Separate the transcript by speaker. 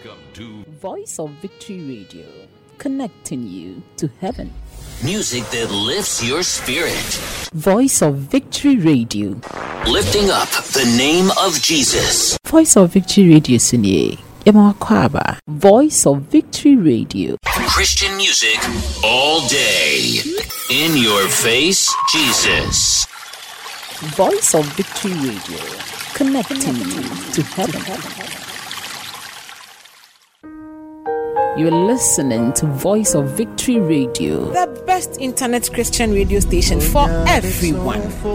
Speaker 1: Welcome to
Speaker 2: Voice of Victory Radio, connecting you to heaven.
Speaker 3: Music that lifts your spirit.
Speaker 2: Voice of Victory Radio.
Speaker 3: Lifting up the name of Jesus.
Speaker 2: Voice of Victory Radio Sunye. Kwaba. Voice of Victory Radio.
Speaker 3: Christian music all day. In your face, Jesus.
Speaker 2: Voice of Victory Radio, connecting you to heaven. You're listening to Voice of Victory Radio,
Speaker 4: the best internet Christian radio station for everyone.